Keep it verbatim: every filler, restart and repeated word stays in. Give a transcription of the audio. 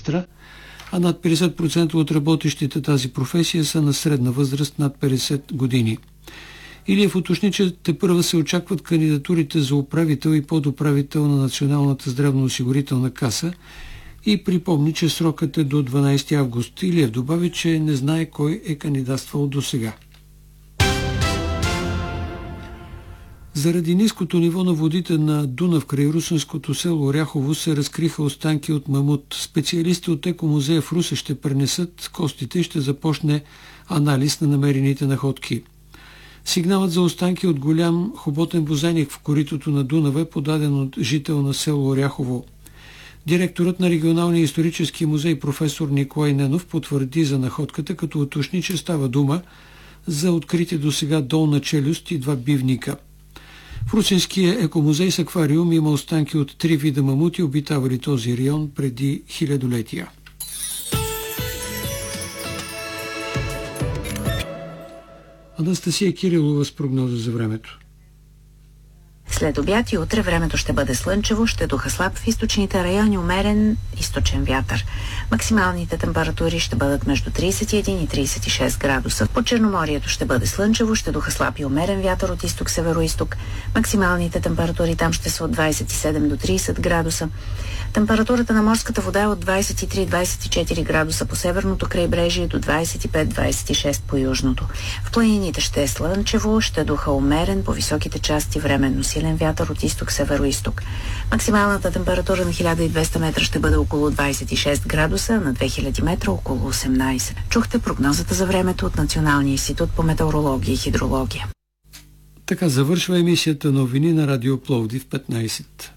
сестра, а над петдесет процента от работещите тази професия са на средна възраст над петдесет години. Илиев уточни, че тепърва се очакват кандидатурите за управител и подуправител на Националната здравноосигурителна каса и припомни, че срокът е до дванадесети август. Илиев добави, че не знае кой е кандидатствал досега. Заради ниското ниво на водите на Дунав край русенското село Оряхово се разкриха останки от мамут. Специалисти от екомузея в Русе ще пренесат костите и ще започне анализ на намерените находки. Сигналът за останки от голям хоботен бозайник в коритото на Дунава е подаден от жител на село Оряхово. Директорът на регионалния исторически музей професор Николай Ненов потвърди за находката, като уточни, че става дума за открити досега долна челюст и два бивника. В Русенския екомузей с аквариум има останки от три вида мамути, обитавали този район преди хилядолетия. Анастасия Кирилова с прогноза за времето. След обяд и утре времето ще бъде слънчево, ще духа слаб в източните райони, умерен източен вятър. Максималните температури ще бъдат между тридесет и един и тридесет и шест градуса. По Черноморието ще бъде слънчево, ще духа слаб и умерен вятър от изток-североизток. Максималните температури там ще са от двадесет и седем до тридесет градуса. Температурата на морската вода е от двадесет и три до двадесет и четири градуса по северното крайбрежие до двадесет и пет до двадесет и шест по южното. В планините ще е слънчево, ще духа умерен, по високите части временно силен вятър от изток-североизток. Максималната температура на хиляда и двеста метра ще бъде около двадесет и шест градуса, на две хиляди метра около осемнадесет. Чухте прогнозата за времето от Националния институт по метеорология и хидрология. Така завършва емисията новини на Радио Пловдив петнадесет.